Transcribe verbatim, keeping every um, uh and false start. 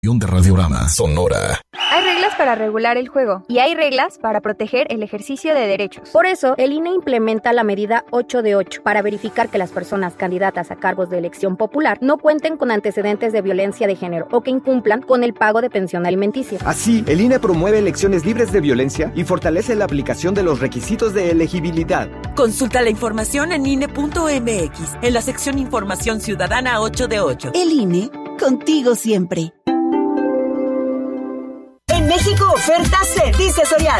de Radiorama Sonora. Hay reglas para regular el juego y hay reglas para proteger el ejercicio de derechos. Por eso, el I N E implementa la medida ocho de ocho para verificar que las personas candidatas a cargos de elección popular no cuenten con antecedentes de violencia de género o que incumplan con el pago de pensión alimenticia. Así, el I N E promueve elecciones libres de violencia y fortalece la aplicación de los requisitos de elegibilidad. Consulta la información en I N E punto M X, en la sección Información Ciudadana ocho de ocho. El I N E, contigo siempre. En México oferta Cetice Soriana.